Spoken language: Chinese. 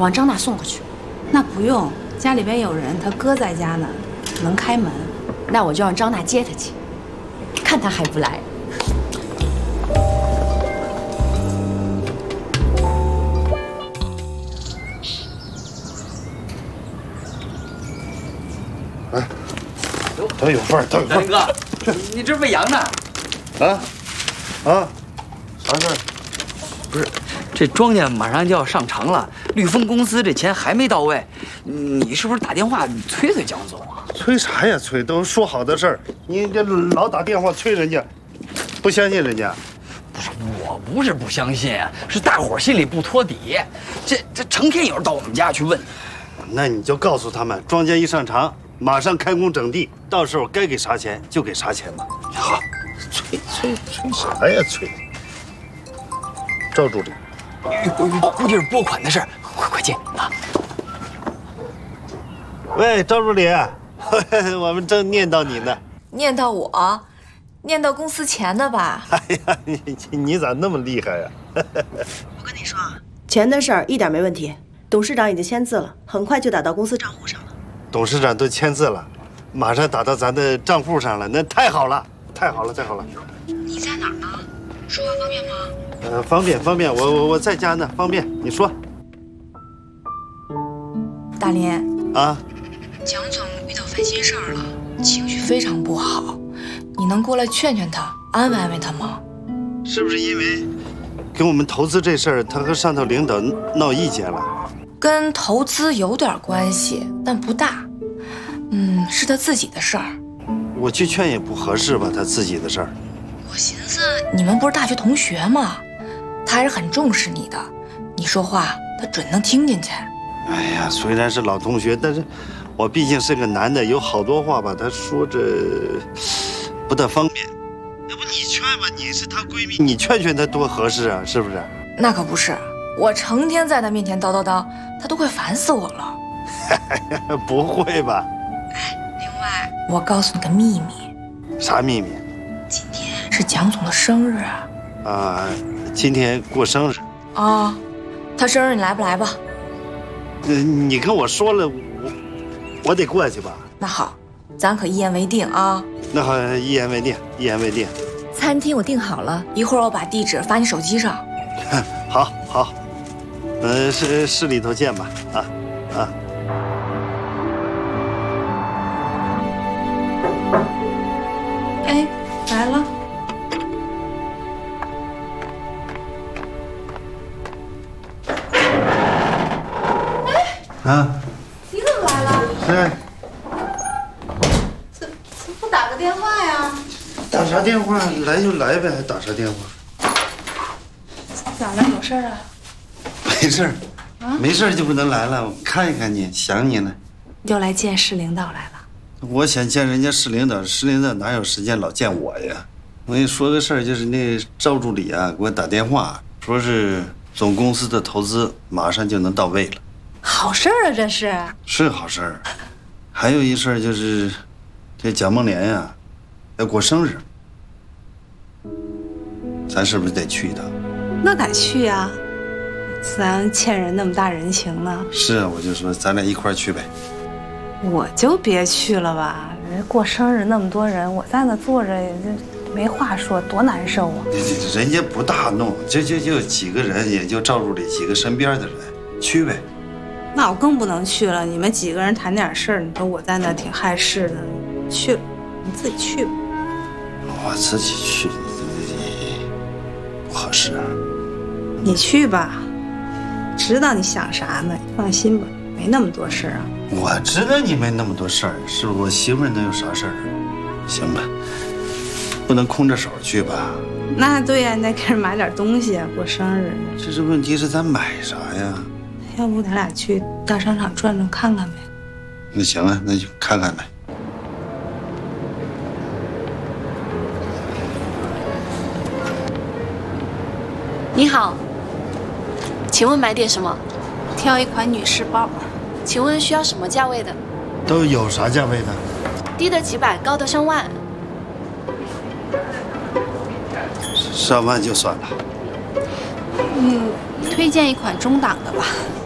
往张娜送过去。 那不用，家里边有人，他哥在家呢，能开门。 那我就让张娜接他去，看他还不来。 哎，都有份儿，都有份儿。 哥，你这喂羊呢？ 啥事儿？ 不是，这庄稼马上就要上场了，绿丰公司这钱还没到位，你是不是打电话催江总啊？ 催啥呀？催，都说好的事儿，你这老打电话催人家，不相信人家。 不是，我不是不相信啊，是大伙儿心里不托底。这成天有人到我们家去问。 那你就告诉他们，庄稼一上场，马上开工整地，到时候该给啥钱就给啥钱吧。好，催啥呀？催！赵助理， 估计是拨款的事儿，快进啊！ 喂，赵助理，我们正念叨你呢。 念叨我，念叨公司钱呢吧？ 哎呀，你咋那么厉害呀？ 我跟你说，钱的事儿一点没问题，董事长已经签字了，很快就打到公司账户上了。 董事长都签字了，马上打到咱的账户上了，那太好了，太好了，太好了。 你在哪儿呢？说话方便吗？ 方便，我在家呢，方便，你说。 大林啊， 蒋总遇到烦心事儿了，情绪非常不好，你能过来劝劝他，安慰安慰他吗？ 是不是因为跟我们投资这事儿，他和上头领导闹意见了？ 跟投资有点关系，但不大。是他自己的事儿。 我去劝也不合适吧，他自己的事儿。 我寻思， 你们不是大学同学吗？他还是很重视你的，你说话他准能听进去。 哎呀，虽然是老同学，但是我毕竟是个男的，有好多话吧，他说着不大方便。要不你劝吧，你是她闺蜜，你劝劝她多合适啊，是不是？ 那可不是，我成天在他面前叨叨叨，他都快烦死我了。 不会吧？ 另外， 我告诉你个秘密。 啥秘密？ 今天是蒋总的生日啊！ 啊，今天过生日啊，他生日你来不来吧？ 你跟我说了，我得过去吧？ 那好，咱可一言为定啊！ 那好，一言为定，一言为定。 餐厅我订好了，一会儿我把地址发你手机上。 好，市里头见吧，啊。 哎，来了。 啊， 你怎么来了？ 是。 怎不打个电话呀？ 打啥电话？来就来呗，还打啥电话？ 咋了？有事儿啊？ 没事儿，没事儿就不能来了。我看一看你，想你了。 又来见市领导来了。 我想见人家市领导，市领导哪有时间老见我呀？我跟你说个事儿，就是那赵助理啊，给我打电话，说是总公司的投资马上就能到位了。 好事儿啊，这是。 是好事儿。还有一事儿就是，这蒋梦莲呀，要过生日，咱是不是得去一趟？ 那得去呀，咱欠人那么大人情呢。 是啊，我就说咱俩一块儿去呗。 我就别去了吧，人过生日那么多人，我在那坐着也就没话说，多难受啊！ 人家不大弄，就几个人，也就赵助理几个身边的人，去呗。 那我更不能去了。你们几个人谈点事儿，你说我在那挺碍事的，去了你自己去吧。 我自己去，不合适啊。 你去吧，知道你想啥呢？放心吧，没那么多事儿啊。 我知道你没那么多事儿，是不是？我媳妇儿能有啥事儿？行吧，不能空着手去吧？ 那对呀，你得给人买点东西啊，过生日。 这是问题是咱买啥呀？ 要不咱俩去大商场转转看看呗？ 那行啊，那就看看呗。 你好，请问买点什么？ 挑一款女士包。 请问需要什么价位的？ 都有啥价位的？ 低的几百，高的上万。 上万就算了。 推荐一款中档的吧。